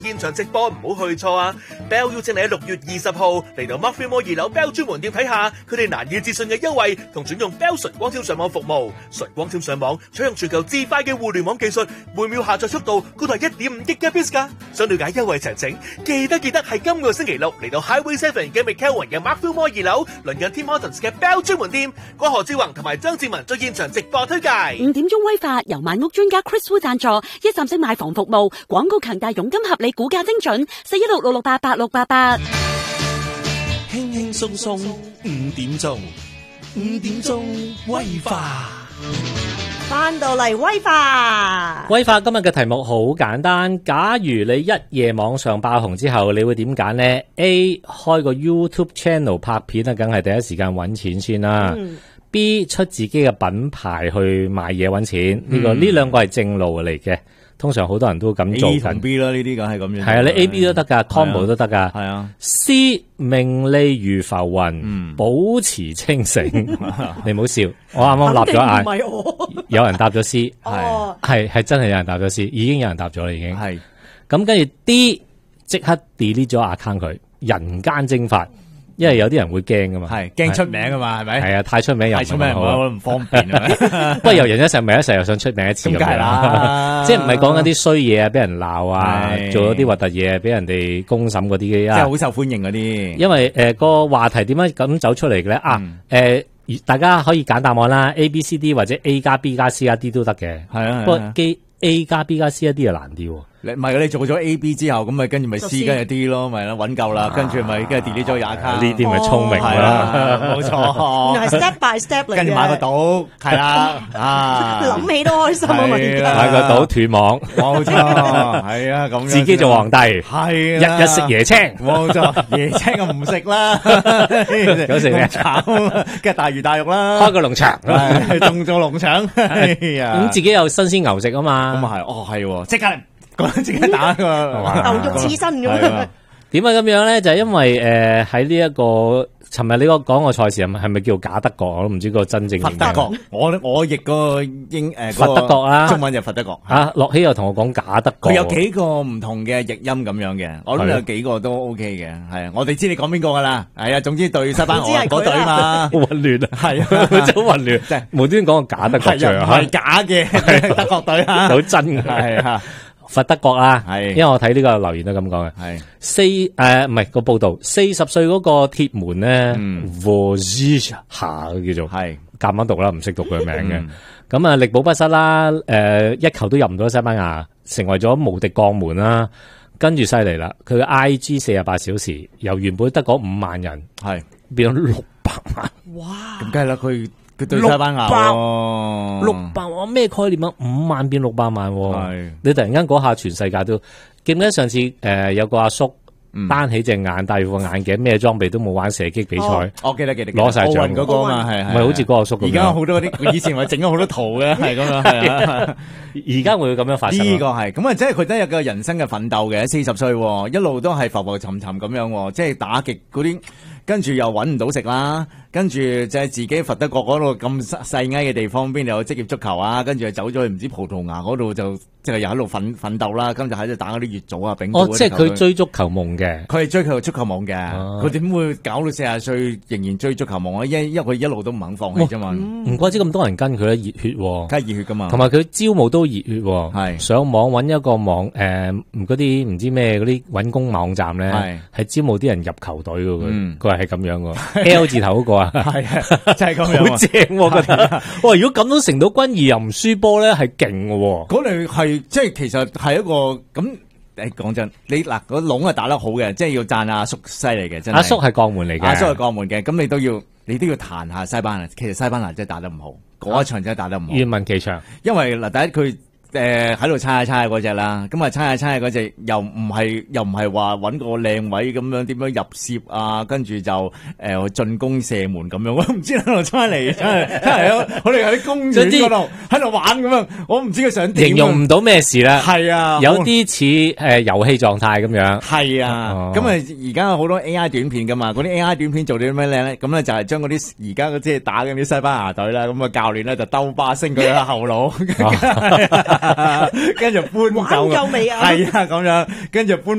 現場直播唔好去錯啊 ！Bell 邀請你喺6月20號嚟到 Mark Filmore 2樓 Bell 專門店睇下佢哋難以置信嘅優惠同轉用 Bell 純光纖上網服務。純光纖上網採用全球至快嘅互聯網技術，每秒下載速度高達1.5 Gbps 㗎。想了解優惠詳情，記得係今個星期六嚟到 Highway 7嘅 McKelvin 嘅 Mark Filmore 2樓，鄰近 Tim Hortons 嘅 Bell 專門店，關何志宏同埋張志文在現場直播推介。 5點鐘威化由買屋專家 Chris Wu 贊助，一站式買房服務，廣告強大，佣金合理，估價精準，41666888688。 輕輕鬆鬆5點鐘，5點鐘威化。 翻到嚟威化， 威化今日嘅題目好簡單。假如你一夜網上爆紅之後，你會點揀呢？ A 開個 YouTube channel 拍片啊，梗係第一時間揾錢先啦。B 出自己嘅品牌去賣嘢揾錢，呢兩個係正路嚟嘅。通常好多人都咁做緊。A 同 B 啦，呢啲梗係咁樣。係啊，你 A、B 都得噶，combo 都得噶。係啊。C 名利如浮雲，保持清醒。你唔好笑，我啱啱立咗眼。唔係我。有人答咗 C， 係真係有人答咗 C， 已經有人答咗啦，已經。係。咁跟住 D 即刻 delete 咗 account 佢，人間蒸發。因為有啲人會驚噶嘛，係驚出名噶嘛，係咪？係啊，太出名又唔方便啊。不過又人一世咪一世，又想出名一次咁樣啦。即係唔係講緊啲衰嘢啊，俾人鬧啊，做咗啲核突嘢，俾人哋公審嗰啲嘅，即係好受歡迎嗰啲。因為個話題點解咁走出嚟嘅咧？啊，大家可以揀答案啦 ，A、B、C、D 或者 A 加 B 加 C 加 D 都得嘅。係啊，不過 A 加 B 加 C 一啲就難啲。你唔係你做咗 A、B 之後，咁咪跟住咪 C 跟住 D 咯，咪啦揾夠啦，跟住咪跟住 delete 咗廿卡。呢啲咪聰明啦，冇錯。原來係 step by step 嚟嘅。跟住買個島，係啦， 諗起都開心啊！ 買個島斷網， 冇錯，係啊，咁自己做皇帝，係日日食椰青， 冇錯，椰青我唔食啦， 咁食咩？ 炒，跟住大魚大肉啦， 開個農場， 種咗農場， 咁自己有新鮮牛食啊嘛。 咁啊係，哦係，即刻自己打個牛肉刺身咁樣。 點解咁樣咧？就係因為喺呢一個尋日你講個賽事係咪叫假德國？我都唔知個真正嘅。佛德國，我譯個佛德國啦，中文就佛德國。啊，樂希又同我講假德國。佢有幾個唔同嘅譯音咁樣嘅，我諗有幾個都 OK 嘅。係啊，我哋知你講邊個噶啦。係啊，總之對西班牙嗰隊嘛，好混亂啊。係啊，真係好混亂。即係無端講個假德國隊，係假嘅德國隊啊，好真嘅係啊。佛德國啦，係，因為我睇呢個留言都咁講嘅，係唔係個報道，40歲嗰個鐵門咧 Vozicha 叫做係夾硬讀啦，唔識讀佢名嘅，咁啊力保不失啦，一球都入唔到西班牙，成為咗無敵鋼門啦，跟住犀利啦，佢嘅 IG 48小時由原本得嗰5萬人係變咗600萬，哇！咁梗係啦，佢對西班牙600萬咩概念啊？5萬變600萬，係你突然間嗰下全世界都記唔記得上次有個阿叔單起隻眼戴副眼鏡，咩裝備都冇，玩射擊比賽，我記得攞晒獎嗰個嘛，係唔係好似嗰個阿叔咁？而家好多啲以前我整咗好多圖嘅，係咁樣，係啊，而家會咁樣發生。呢個係咁啊，即係佢都有個人生嘅奮鬥嘅，40歲一路都係浮浮沉沉咁樣，即係打極嗰啲，跟住又搵唔到食啦。跟住就係自己佛德國嗰度咁細矮嘅地方，邊度有職業足球啊？跟住就走咗去唔知葡萄牙嗰度，就即係又喺度奮鬥啦。跟住喺度打嗰啲乙組啊、丙組。哦，即係佢追足球夢嘅。佢係追求足球夢嘅。佢點會搞到40歲仍然追足球夢啊？因為佢一路都唔肯放棄啫嘛。唔怪之咁多人跟佢咧，熱血。梗係熱血噶嘛。同埋佢招募都熱血。係上網揾一個網嗰啲唔知咩嗰啲揾工網站咧，係招募啲人入球隊嘅。佢係咁樣嘅 L 字頭嗰個。係啊，真係咁樣，好正個條。哇！如果咁都成到軍儀又唔輸波咧，係勁嘅。嗰類係即係其實係一個咁誒，講真，你嗱個籠係打得好嘅，即係要讚阿叔犀利嘅，真係。阿叔係鋼門嚟嘅，阿叔係鋼門嘅，咁你都要彈下西班牙。其實西班牙真係打得唔好，嗰一場真係打得唔好。願聞其詳。因為嗱，第一佢。喺度猜下嗰隻啦，咁啊猜下嗰隻又唔係話揾個靚位咁樣點樣入攝啊，跟住就進攻射門咁樣，我唔知喺度猜嚟，真係我哋喺公園嗰度喺度玩咁樣，我唔知佢想點，形容唔到咩事啦。係啊，有啲似遊戲狀態咁樣。係啊，咁啊而家有好多 AI 短片噶嘛，嗰啲 AI 短片做啲咩靚咧？咁咧就係將嗰啲而家即係打緊啲西班牙隊啦，咁啊教練咧就兜巴星佢嘅後腦。 跟住搬走， 玩夠未啊？ 係啊，咁樣跟住搬